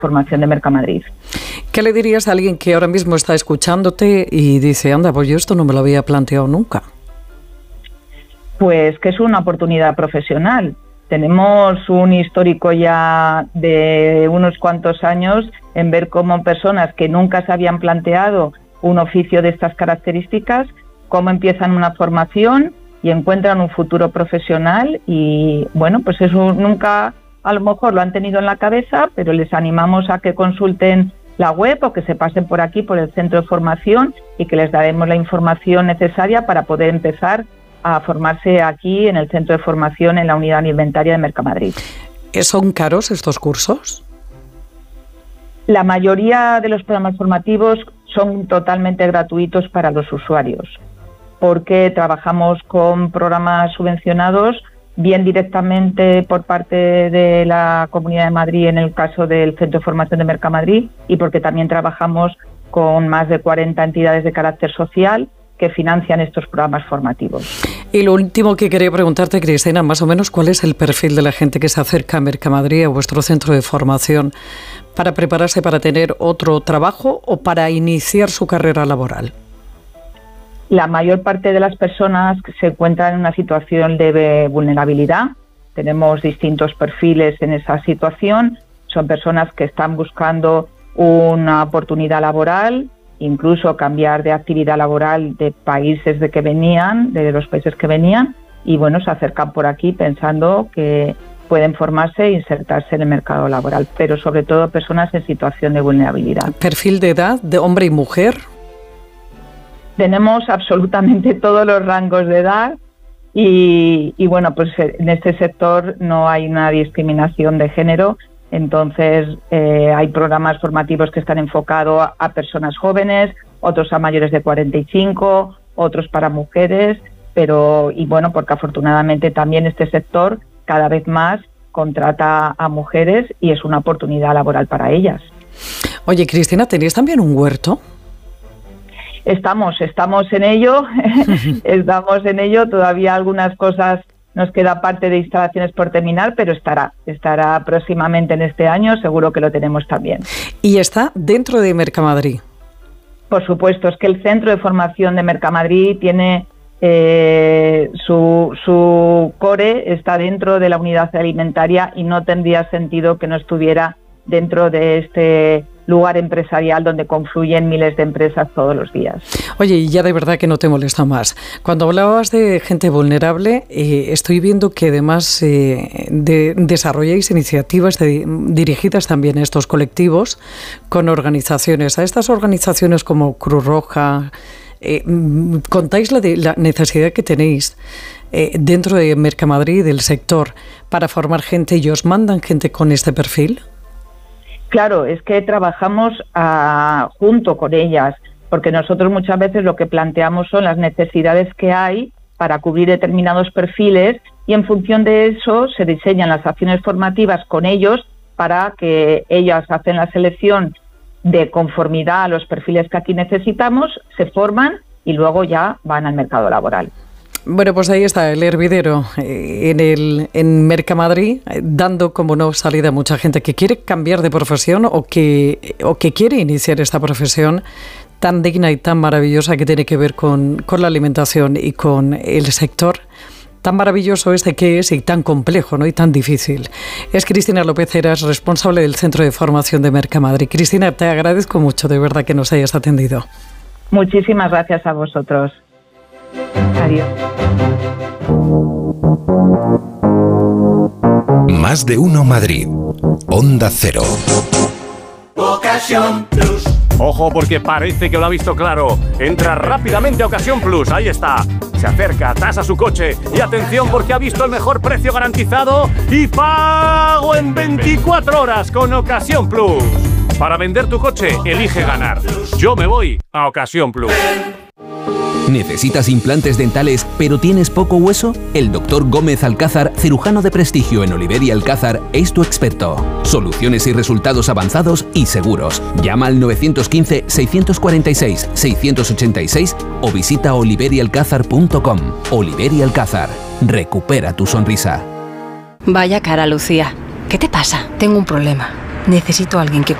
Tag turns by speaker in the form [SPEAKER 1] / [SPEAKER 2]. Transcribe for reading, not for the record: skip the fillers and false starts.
[SPEAKER 1] Formación de Mercamadrid.
[SPEAKER 2] ¿Qué le dirías a alguien que ahora mismo está escuchándote y dice, anda, pues yo esto no me lo había planteado nunca?
[SPEAKER 1] Pues que es una oportunidad profesional. Tenemos un histórico ya de unos cuantos años en ver cómo personas que nunca se habían planteado un oficio de estas características, cómo empiezan una formación y encuentran un futuro profesional y, bueno, pues eso nunca a lo mejor lo han tenido en la cabeza, pero les animamos a que consulten la web o que se pasen por aquí, por el centro de formación y que les daremos la información necesaria para poder empezar a formarse aquí en el centro de formación en la unidad alimentaria de Mercamadrid.
[SPEAKER 2] ¿Son caros estos cursos?
[SPEAKER 1] La mayoría de los programas formativos son totalmente gratuitos para los usuarios, porque trabajamos con programas subvencionados, bien directamente por parte de la Comunidad de Madrid en el caso del Centro de Formación de Mercamadrid y porque también trabajamos con más de 40 entidades de carácter social que financian estos programas formativos.
[SPEAKER 2] Y lo último que quería preguntarte, Cristina, más o menos, ¿cuál es el perfil de la gente que se acerca a Mercamadrid, a vuestro centro de formación, para prepararse para tener otro trabajo o para iniciar su carrera laboral?
[SPEAKER 1] La mayor parte de las personas que se encuentran en una situación de vulnerabilidad. Tenemos distintos perfiles en esa situación. Son personas que están buscando una oportunidad laboral, incluso cambiar de actividad laboral de países de los países que venían, y bueno, se acercan por aquí pensando que pueden formarse e insertarse en el mercado laboral, pero sobre todo personas en situación de vulnerabilidad.
[SPEAKER 2] ¿Perfil de edad, de hombre y mujer?
[SPEAKER 1] Tenemos absolutamente todos los rangos de edad y bueno, pues en este sector no hay una discriminación de género. Entonces, hay programas formativos que están enfocados a personas jóvenes, otros a mayores de 45, otros para mujeres, y bueno, porque afortunadamente también este sector cada vez más contrata a mujeres y es una oportunidad laboral para ellas.
[SPEAKER 2] Oye, Cristina, ¿tenéis también un huerto?
[SPEAKER 1] Estamos en ello, todavía algunas cosas. Nos queda parte de instalaciones por terminar, pero estará próximamente en este año, seguro que lo tenemos también.
[SPEAKER 2] ¿Y está dentro de Mercamadrid?
[SPEAKER 1] Por supuesto, es que el centro de formación de Mercamadrid tiene su core, está dentro de la unidad alimentaria y no tendría sentido que no estuviera dentro de este lugar empresarial donde confluyen miles de empresas todos los días.
[SPEAKER 2] Oye, y ya de verdad que no te molesta más. Cuando hablabas de gente vulnerable, estoy viendo que además desarrolláis iniciativas dirigidas también a estos colectivos con organizaciones. A estas organizaciones como Cruz Roja, contáis la necesidad que tenéis dentro de Mercamadrid, del sector, para formar gente, y os mandan gente con este perfil.
[SPEAKER 1] Claro, es que trabajamos junto con ellas, porque nosotros muchas veces lo que planteamos son las necesidades que hay para cubrir determinados perfiles y en función de eso se diseñan las acciones formativas con ellos para que ellas hacen la selección de conformidad a los perfiles que aquí necesitamos, se forman y luego ya van al mercado laboral.
[SPEAKER 2] Bueno, pues ahí está el hervidero en Mercamadrid, dando como no salida a mucha gente que quiere cambiar de profesión o que quiere iniciar esta profesión tan digna y tan maravillosa que tiene que ver con la alimentación y con el sector tan maravilloso que es y tan complejo, ¿no? Y tan difícil. Es Cristina López Heras, responsable del Centro de Formación de Mercamadrid. Cristina, te agradezco mucho de verdad que nos hayas atendido.
[SPEAKER 1] Muchísimas gracias a vosotros. Adiós.
[SPEAKER 3] Más de uno Madrid. Onda Cero.
[SPEAKER 4] Ocasión Plus. Ojo, porque parece que lo ha visto claro. Entra rápidamente a Ocasión Plus. Ahí está. Se acerca, tasa su coche. Y atención, porque ha visto el mejor precio garantizado y pago en 24 horas con Ocasión Plus. Para vender tu coche, elige ganar. Yo me voy a Ocasión Plus.
[SPEAKER 5] ¿Necesitas implantes dentales pero tienes poco hueso? El Dr. Gómez Alcázar, cirujano de prestigio en Oliver y Alcázar, es tu experto. Soluciones y resultados avanzados y seguros. Llama al 915-646-686 o visita oliverialcázar.com. Oliver y Alcázar. Recupera tu sonrisa.
[SPEAKER 6] Vaya cara, Lucía. ¿Qué te pasa?
[SPEAKER 7] Tengo un problema.
[SPEAKER 6] Necesito a alguien que